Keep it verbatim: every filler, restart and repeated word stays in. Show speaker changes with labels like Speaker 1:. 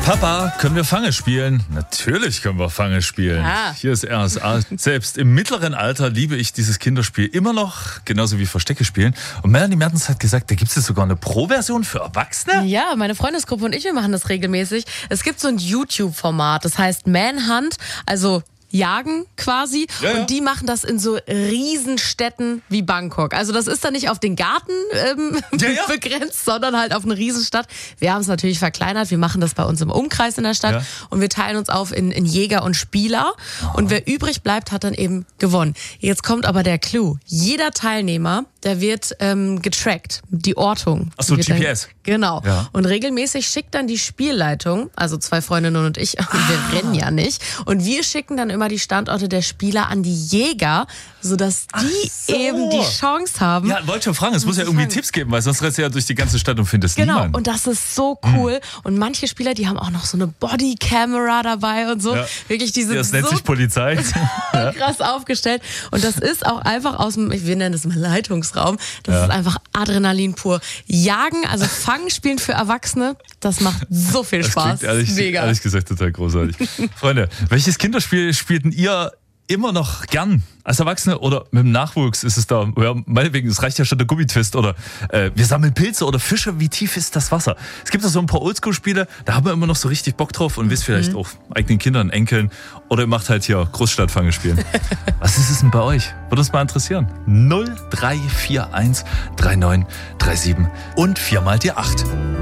Speaker 1: Papa, können wir Fange spielen? Natürlich können wir Fange spielen.
Speaker 2: Ja.
Speaker 1: Hier ist R S A. Selbst im mittleren Alter liebe ich dieses Kinderspiel immer noch, genauso wie Verstecke spielen. Und Melanie Mertens hat gesagt, da gibt es jetzt sogar eine Pro-Version für Erwachsene.
Speaker 2: Ja, meine Freundesgruppe und ich, wir machen das regelmäßig. Es gibt so ein YouTube-Format, das heißt Manhunt, also Jagen quasi.
Speaker 1: Ja, ja.
Speaker 2: Und die machen das in so Riesenstädten wie Bangkok. Also das ist dann nicht auf den Garten ähm,
Speaker 1: Ja, ja.
Speaker 2: begrenzt, sondern halt auf eine Riesenstadt. Wir haben es natürlich verkleinert. Wir machen das bei uns im Umkreis in der Stadt.
Speaker 1: Ja.
Speaker 2: Und wir teilen uns auf in, in Jäger und Spieler.
Speaker 1: Aha.
Speaker 2: Und wer übrig bleibt, hat dann eben gewonnen. Jetzt kommt aber der Clou. Jeder Teilnehmer, der wird ähm, getrackt. Die Ortung.
Speaker 1: Ach so,
Speaker 2: Die wird
Speaker 1: G P S.
Speaker 2: Dann, genau.
Speaker 1: Ja.
Speaker 2: Und regelmäßig schickt dann die Spielleitung, also zwei Freundinnen und ich, wir rennen ja nicht. Und wir schicken dann immer die Standorte der Spieler an die Jäger, sodass die
Speaker 1: so.
Speaker 2: eben die Chance haben.
Speaker 1: Ja, wollte schon fragen, es muss ja irgendwie
Speaker 2: fangen.
Speaker 1: Tipps geben, weil sonst rennst du ja durch die ganze Stadt und findest
Speaker 2: Genau,
Speaker 1: niemanden.
Speaker 2: und das ist so cool. Und manche Spieler, die haben auch noch so eine Bodycamera dabei und so.
Speaker 1: Ja.
Speaker 2: Wirklich, die sind
Speaker 1: Das nennt
Speaker 2: so
Speaker 1: sich Polizei. Ja.
Speaker 2: krass aufgestellt. Und das ist auch einfach aus dem, wir nennen das mal Leitungsraum, das
Speaker 1: Ja.
Speaker 2: ist einfach Adrenalin pur. Jagen, also Fangen spielen für Erwachsene, das macht so viel
Speaker 1: Das
Speaker 2: Spaß.
Speaker 1: klingt ehrlich,
Speaker 2: Mega.
Speaker 1: ehrlich gesagt total großartig. Freunde, welches Kinderspiel spielten ihr immer noch gern als Erwachsene oder mit dem Nachwuchs ist es da, ja, meinetwegen, es reicht ja schon der Gummitwist oder äh, wir sammeln Pilze oder Fische, wie tief ist das Wasser? Es gibt da so ein paar Oldschool-Spiele, da haben wir immer noch so richtig Bock drauf und wisst vielleicht
Speaker 2: Mhm.
Speaker 1: auch eigenen Kindern, Enkeln oder ihr macht halt hier Großstadtfange spielen. Was ist es denn bei euch? Würde uns mal interessieren. null drei vier eins drei neun drei sieben und viermal die acht.